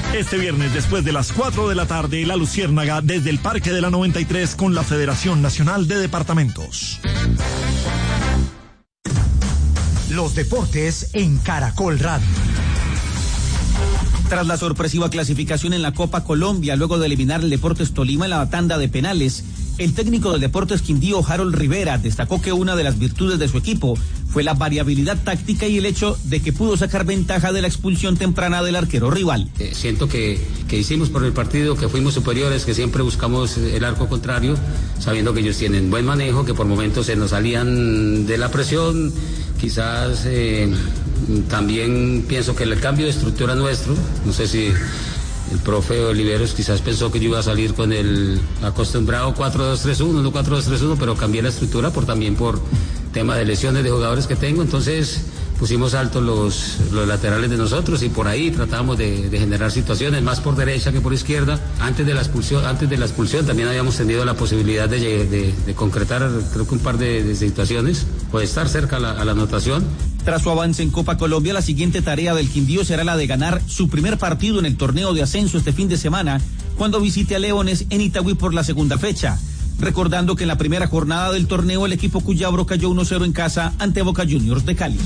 Este viernes, después de las 4 de la tarde, La Luciérnaga desde el Parque de la 93 con la Federación Nacional de Departamentos. Los deportes en Caracol Radio. Tras la sorpresiva clasificación en la Copa Colombia, luego de eliminar el Deportes Tolima en la tanda de penales, el técnico del Deportes Quindío, Harold Rivera, destacó que una de las virtudes de su equipo fue la variabilidad táctica y el hecho de que pudo sacar ventaja de la expulsión temprana del arquero rival. Siento que hicimos por el partido, que fuimos superiores, que siempre buscamos el arco contrario, sabiendo que ellos tienen buen manejo, que por momentos se nos salían de la presión, quizás también pienso que el cambio de estructura nuestro, no sé si el profe Oliveros quizás pensó que yo iba a salir con el acostumbrado 4-2-3-1, no 4-2-3-1, pero cambié la estructura también por tema de lesiones de jugadores que tengo, entonces pusimos alto los laterales de nosotros y por ahí tratábamos de generar situaciones, más por derecha que por izquierda. Antes de la expulsión también habíamos tenido la posibilidad de concretar, creo que un par de situaciones, puede estar cerca a la anotación. Tras su avance en Copa Colombia, la siguiente tarea del Quindío será la de ganar su primer partido en el torneo de ascenso este fin de semana, cuando visite a Leones en Itagüí por la segunda fecha. Recordando que en la primera jornada del torneo el equipo Cuyabro cayó 1-0 en casa ante Boca Juniors de Cali.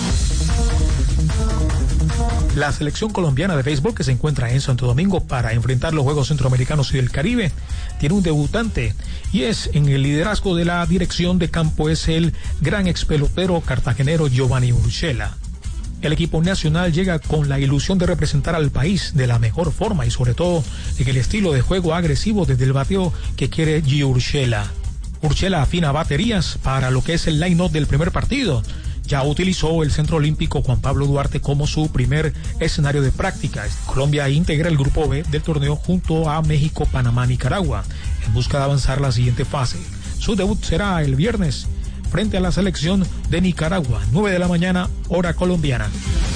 La selección colombiana de béisbol, que se encuentra en Santo Domingo para enfrentar los Juegos Centroamericanos y del Caribe, tiene un debutante y es en el liderazgo de la dirección de campo es el gran expelotero cartagenero Giovanni Urshela. El equipo nacional llega con la ilusión de representar al país de la mejor forma y sobre todo en el estilo de juego agresivo desde el bateo que quiere G. Urshela. Urshela afina baterías para lo que es el line-up del primer partido. Ya utilizó el Centro Olímpico Juan Pablo Duarte como su primer escenario de práctica. Colombia integra el grupo B del torneo junto a México, Panamá, Nicaragua, en busca de avanzar la siguiente fase. Su debut será el viernes frente a la selección de Nicaragua, 9 de la mañana, hora colombiana.